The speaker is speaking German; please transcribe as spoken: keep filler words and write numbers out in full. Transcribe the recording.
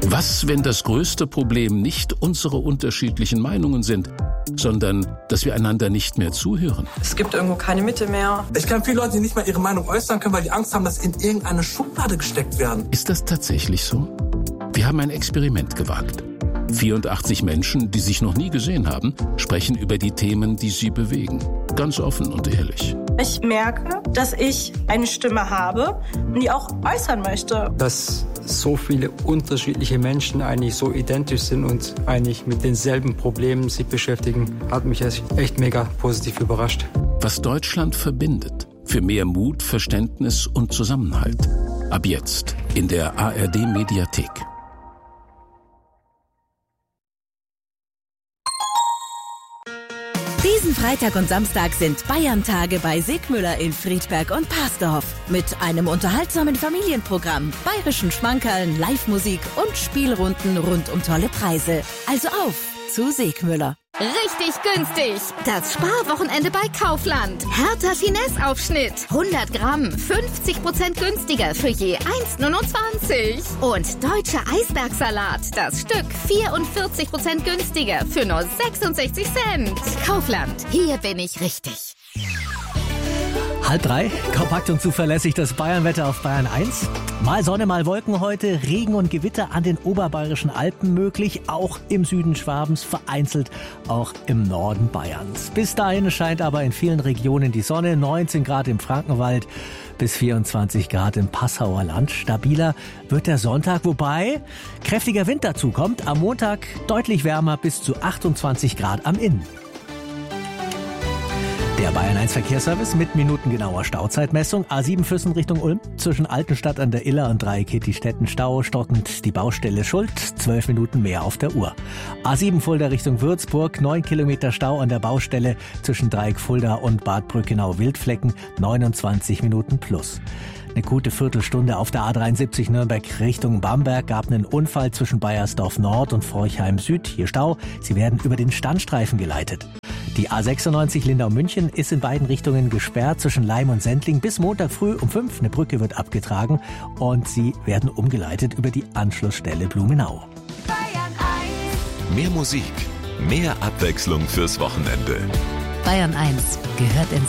Was, wenn das größte Problem nicht unsere unterschiedlichen Meinungen sind, sondern dass wir einander nicht mehr zuhören? Es gibt irgendwo keine Mitte mehr. Ich kenne viele Leute, die nicht mal ihre Meinung äußern können, weil die Angst haben, dass sie in irgendeine Schublade gesteckt werden. Ist das tatsächlich so? Wir haben ein Experiment gewagt. vierundachtzig Menschen, die sich noch nie gesehen haben, sprechen über die Themen, die sie bewegen. Ganz offen und ehrlich. Ich merke, dass ich eine Stimme habe und die auch äußern möchte. Dass so viele unterschiedliche Menschen eigentlich so identisch sind und eigentlich mit denselben Problemen sich beschäftigen, hat mich echt mega positiv überrascht. Was Deutschland verbindet. Für mehr Mut, Verständnis und Zusammenhalt. Ab jetzt in der A R D-Mediathek. Diesen Freitag und Samstag sind Bayern-Tage bei Segmüller in Friedberg und Parsdorf. Mit einem unterhaltsamen Familienprogramm, bayerischen Schmankerln, Live-Musik und Spielrunden rund um tolle Preise. Also auf zu Segmüller. Richtig günstig. Das Sparwochenende bei Kaufland. Hertha Finesse-Aufschnitt. hundert Gramm, fünfzig Prozent günstiger für je eins Komma neunundzwanzig. Und deutscher Eisbergsalat. Das Stück vierundvierzig Prozent günstiger für nur sechsundsechzig Cent. Kaufland. Hier bin ich richtig. Halb drei, kompakt und zuverlässig das Bayernwetter auf Bayern eins. Mal Sonne, mal Wolken heute, Regen und Gewitter an den oberbayerischen Alpen möglich, auch im Süden Schwabens, vereinzelt auch im Norden Bayerns. Bis dahin scheint aber in vielen Regionen die Sonne, neunzehn Grad im Frankenwald bis vierundzwanzig Grad im Passauer Land. Stabiler wird der Sonntag, wobei kräftiger Wind dazu kommt. Am Montag deutlich wärmer bis zu achtundzwanzig Grad am Inn. Der Bayern eins Verkehrsservice mit minutengenauer Stauzeitmessung. A sieben Füssen Richtung Ulm. Zwischen Altenstadt an der Iller und Dreieck-Kittistetten Stau. Stockend die Baustelle Schuld. Zwölf Minuten mehr auf der Uhr. A sieben Fulda Richtung Würzburg. Neun Kilometer Stau an der Baustelle zwischen Dreieck Fulda und Bad Brückenau-Wildflecken. neunundzwanzig Minuten plus. Eine gute Viertelstunde auf der A dreiundsiebzig Nürnberg Richtung Bamberg gab einen Unfall zwischen Baiersdorf Nord und Forchheim Süd. Hier Stau. Sie werden über den Standstreifen geleitet. Die A sechsundneunzig Lindau-München ist in beiden Richtungen gesperrt zwischen Leim und Sendling bis Montag früh um fünf. Eine Brücke wird abgetragen und sie werden umgeleitet über die Anschlussstelle Blumenau. Bayern eins. Mehr Musik, mehr Abwechslung fürs Wochenende. Bayern eins gehört ins